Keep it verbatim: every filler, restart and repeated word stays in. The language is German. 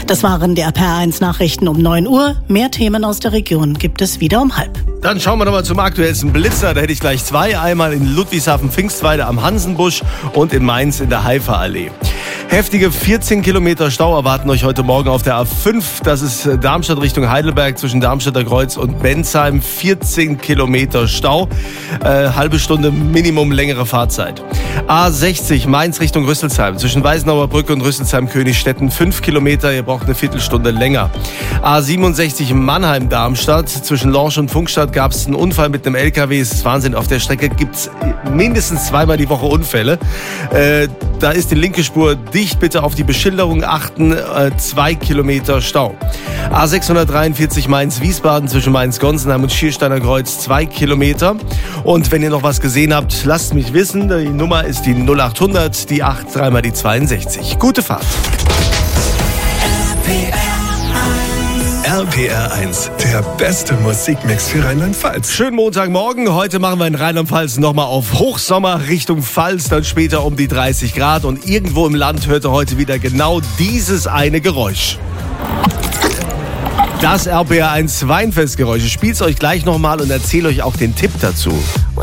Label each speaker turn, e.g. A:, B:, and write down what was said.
A: Das waren die R P R eins Nachrichten um neun Uhr. Mehr Themen aus der Region gibt es wieder um halb.
B: Dann schauen wir nochmal zum aktuellsten Blitzer. Da hätte ich gleich zwei. Einmal in Ludwigshafen-Pfingstweide am Hansenbusch und in Mainz in der Haifa-Allee. Heftige vierzehn Kilometer Stau erwarten euch heute Morgen auf der A fünf. Das ist Darmstadt Richtung Heidelberg zwischen Darmstadter Kreuz und Bensheim. vierzehn Kilometer Stau. Äh, halbe Stunde Minimum längere Fahrzeit. A sechzig Mainz Richtung Rüsselsheim zwischen Weißenauer Brücke und Rüsselsheim-Königstetten. fünf Kilometer, ihr braucht eine Viertelstunde länger. A siebenundsechzig Mannheim-Darmstadt zwischen Lorsch und Funkstadt gab es einen Unfall mit einem L K W. Das ist Wahnsinn. Auf der Strecke gibt es mindestens zweimal die Woche Unfälle. Äh, da ist die linke Spur dicht. Bitte auf die Beschilderung achten. Äh, zwei Kilometer Stau. A sechshundertdreiundvierzig Mainz-Wiesbaden zwischen Mainz-Gonsenheim und Schiersteiner Kreuz. zwei Kilometer. Und wenn ihr noch was gesehen habt, lasst mich wissen. Die Nummer ist die null achthundert, die acht, dreimal die zweiundsechzig. Gute Fahrt.
C: R P R eins, der beste Musikmix für Rheinland-Pfalz.
B: Schönen Montagmorgen. Heute machen wir in Rheinland-Pfalz nochmal auf Hochsommer Richtung Pfalz, dann später um die dreißig Grad. Und irgendwo im Land hört ihr heute wieder genau dieses eine Geräusch. Das R P R eins Weinfestgeräusch. Ich spiele es euch gleich nochmal und erzähle euch auch den Tipp dazu.